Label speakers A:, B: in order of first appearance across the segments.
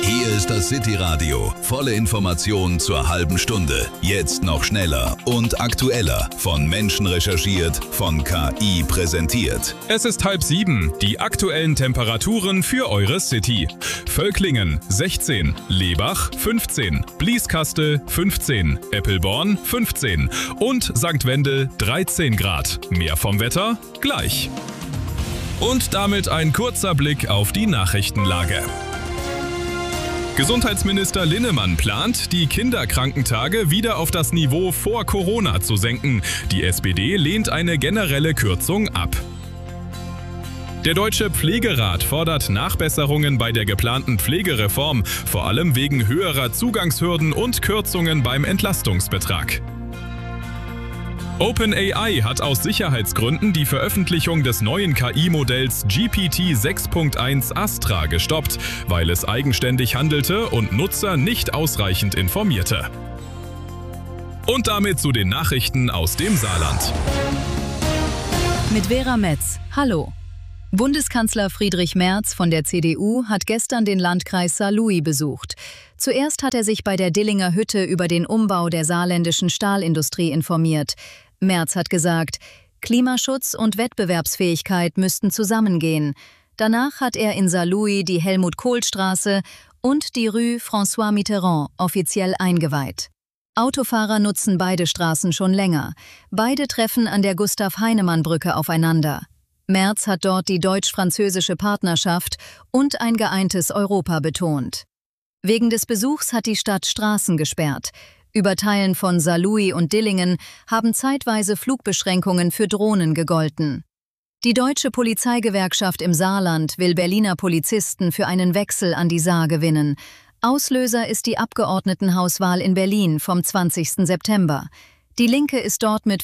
A: Hier ist das City Radio. Volle Informationen zur halben Stunde. Jetzt noch schneller und aktueller. Von Menschen recherchiert, von KI präsentiert.
B: Es ist 6:30. Die aktuellen Temperaturen für eure City. Völklingen 16, Lebach 15, Blieskastel 15, Eppelborn 15 und St. Wendel 13 Grad. Mehr vom Wetter gleich. Und damit ein kurzer Blick auf die Nachrichtenlage. Gesundheitsminister Linnemann plant, die Kinderkrankentage wieder auf das Niveau vor Corona zu senken. Die SPD lehnt eine generelle Kürzung ab. Der Deutsche Pflegerat fordert Nachbesserungen bei der geplanten Pflegereform, vor allem wegen höherer Zugangshürden und Kürzungen beim Entlastungsbetrag. OpenAI hat aus Sicherheitsgründen die Veröffentlichung des neuen KI-Modells GPT 6.1 Astra gestoppt, weil es eigenständig handelte und Nutzer nicht ausreichend informierte. Und damit zu den Nachrichten aus dem Saarland.
C: Mit Vera Metz. Hallo. Bundeskanzler Friedrich Merz von der CDU hat gestern den Landkreis Saarlouis besucht. Zuerst hat er sich bei der Dillinger Hütte über den Umbau der saarländischen Stahlindustrie informiert. Merz hat gesagt, Klimaschutz und Wettbewerbsfähigkeit müssten zusammengehen. Danach hat er in Saarlouis die Helmut-Kohl-Straße und die Rue François Mitterrand offiziell eingeweiht. Autofahrer nutzen beide Straßen schon länger. Beide treffen an der Gustav-Heinemann-Brücke aufeinander. Merz hat dort die deutsch-französische Partnerschaft und ein geeintes Europa betont. Wegen des Besuchs hat die Stadt Straßen gesperrt. Über Teilen von Saarlouis und Dillingen haben zeitweise Flugbeschränkungen für Drohnen gegolten. Die Deutsche Polizeigewerkschaft im Saarland will Berliner Polizisten für einen Wechsel an die Saar gewinnen. Auslöser ist die Abgeordnetenhauswahl in Berlin vom 20. September. Die Linke ist dort mit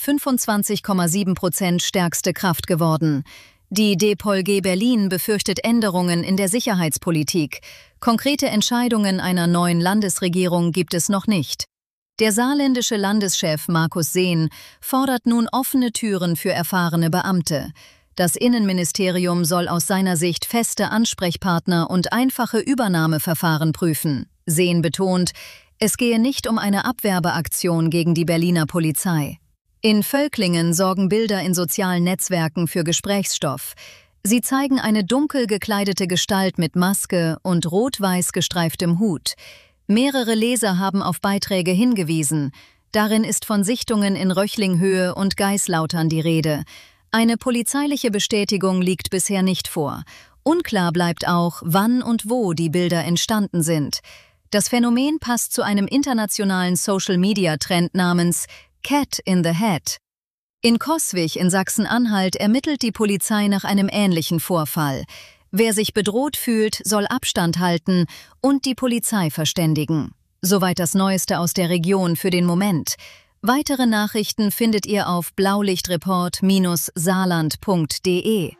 C: 25,7% stärkste Kraft geworden. Die DPolG Berlin befürchtet Änderungen in der Sicherheitspolitik. Konkrete Entscheidungen einer neuen Landesregierung gibt es noch nicht. Der saarländische Landeschef Markus Sehn fordert nun offene Türen für erfahrene Beamte. Das Innenministerium soll aus seiner Sicht feste Ansprechpartner und einfache Übernahmeverfahren prüfen. Sehn betont, es gehe nicht um eine Abwerbeaktion gegen die Berliner Polizei. In Völklingen sorgen Bilder in sozialen Netzwerken für Gesprächsstoff. Sie zeigen eine dunkel gekleidete Gestalt mit Maske und rot-weiß gestreiftem Hut. Mehrere Leser haben auf Beiträge hingewiesen. Darin ist von Sichtungen in Röchlinghöhe und Geislautern die Rede. Eine polizeiliche Bestätigung liegt bisher nicht vor. Unklar bleibt auch, wann und wo die Bilder entstanden sind. Das Phänomen passt zu einem internationalen Social-Media-Trend namens Cat in the Hat. In Coswig in Sachsen-Anhalt ermittelt die Polizei nach einem ähnlichen Vorfall. Wer sich bedroht fühlt, soll Abstand halten und die Polizei verständigen. Soweit das Neueste aus der Region für den Moment. Weitere Nachrichten findet ihr auf blaulichtreport-saarland.de.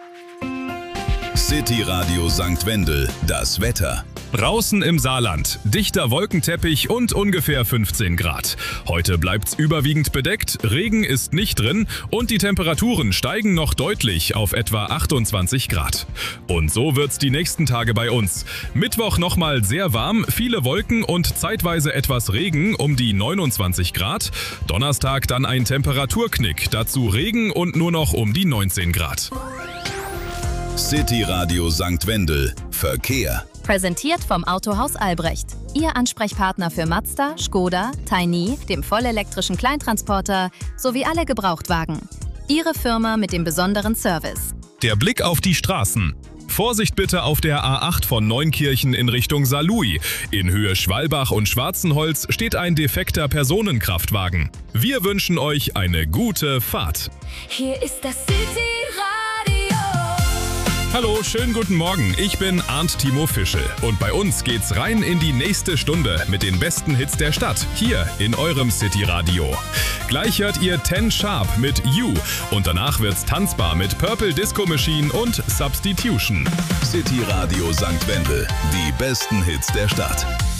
A: City Radio St. Wendel, das Wetter.
B: Draußen im Saarland, dichter Wolkenteppich und ungefähr 15 Grad. Heute bleibt's überwiegend bedeckt, Regen ist nicht drin und die Temperaturen steigen noch deutlich auf etwa 28 Grad. Und so wird's die nächsten Tage bei uns. Mittwoch nochmal sehr warm, viele Wolken und zeitweise etwas Regen um die 29 Grad. Donnerstag dann ein Temperaturknick, dazu Regen und nur noch um die 19 Grad.
A: City Radio St. Wendel, Verkehr.
D: Präsentiert vom Autohaus Albrecht. Ihr Ansprechpartner für Mazda, Skoda, Tiny, dem vollelektrischen Kleintransporter sowie alle Gebrauchtwagen. Ihre Firma mit dem besonderen Service.
B: Der Blick auf die Straßen. Vorsicht bitte auf der A8 von Neunkirchen in Richtung Saarlouis. In Höhe Schwalbach und Schwarzenholz steht ein defekter Personenkraftwagen. Wir wünschen euch eine gute Fahrt.
E: Hier ist das City Radio.
B: Hallo, schönen guten Morgen. Ich bin Arndt Timo Fischel und bei uns geht's rein in die nächste Stunde mit den besten Hits der Stadt, hier in eurem City Radio. Gleich hört ihr 10 Sharp mit You und danach wird's tanzbar mit Purple Disco Machine und Substitution.
A: City Radio St. Wendel, die besten Hits der Stadt.